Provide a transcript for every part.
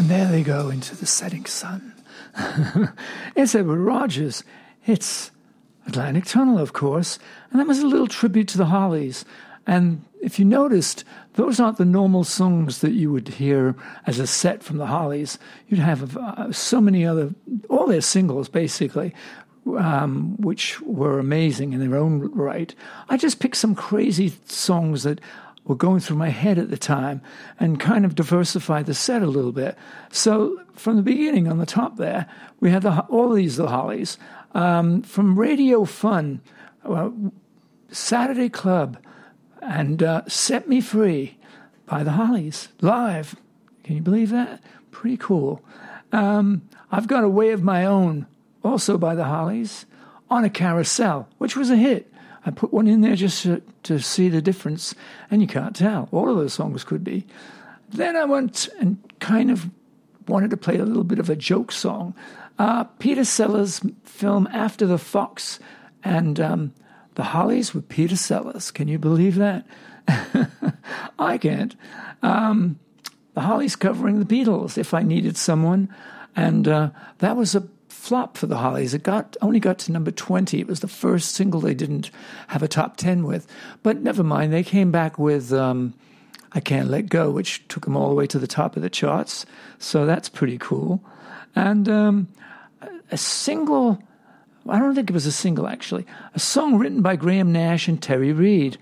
And there they go into the setting sun. It's Edward Rogers. It's Atlantic Tunnel, of course. And that was a little tribute to the Hollies. And if you noticed, those aren't the normal songs that you would hear as a set from the Hollies. You'd have so many other, all their singles, basically, which were amazing in their own right. I just picked some crazy songs that were going through my head at the time and kind of diversified the set a little bit. So from the beginning on the top there, we had all these, the Hollies. From Radio Fun, Saturday Club, and Set Me Free by the Hollies, live. Can you believe that? Pretty cool. I've Got a Way of My Own, also by the Hollies, On a Carousel, which was a hit. I put one in there just to see the difference, and you can't tell. All of those songs could be. Then I went and kind of wanted to play a little bit of a joke song. Peter Sellers' film After the Fox, and the Hollies with Peter Sellers. Can you believe that? I can't. The Hollies covering the Beatles, If I Needed Someone, and that was a flop for the Hollies. It only got to number 20. It was the first single they didn't have a top 10 with. But never mind, they came back with I Can't Let Go, which took them all the way to the top of the charts. So that's pretty cool. And a single, I don't think it was a single actually, a song written by Graham Nash and Terry Reid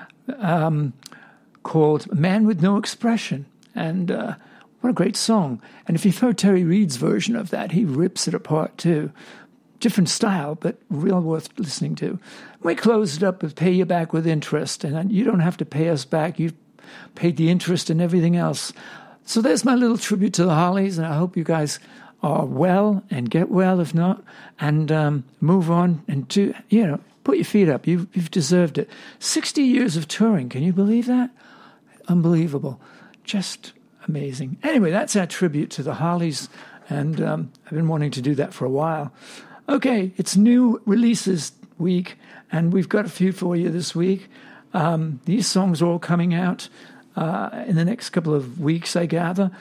called Man with No Expression. And what a great song. And if you've heard Terry Reid's version of that, he rips it apart too. Different style, but real worth listening to. We closed it up with Pay You Back with Interest, and you don't have to pay us back. You've paid the interest and everything else. So there's my little tribute to the Hollies, and I hope you guys are well and get well if not, and move on and put your feet up. You've deserved it. 60 years of touring. Can you believe that? Unbelievable. Just amazing. Anyway, that's our tribute to the Hollies, and I've been wanting to do that for a while. Okay, it's new releases week, and we've got a few for you this week. These songs are all coming out in the next couple of weeks, I gather.